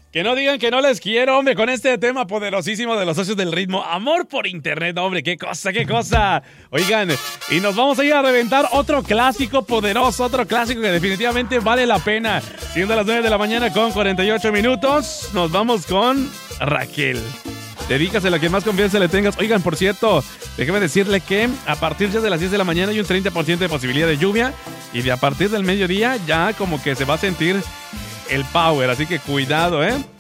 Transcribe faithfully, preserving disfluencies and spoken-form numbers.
Que no digan que no les quiero, hombre, con este tema poderosísimo de los socios del ritmo. Amor por internet, hombre, qué cosa, qué cosa. Oigan, y nos vamos a ir a reventar otro clásico poderoso, otro clásico que definitivamente vale la pena. Siendo las nueve de la mañana con cuarenta y ocho minutos, nos vamos con Raquel. Dedícaselo a quien más confianza le tengas. Oigan, por cierto, déjeme decirle que a partir ya de las diez de la mañana hay un treinta por ciento de posibilidad de lluvia. Y de a partir del mediodía ya como que se va a sentir el power, así que cuidado, ¿eh?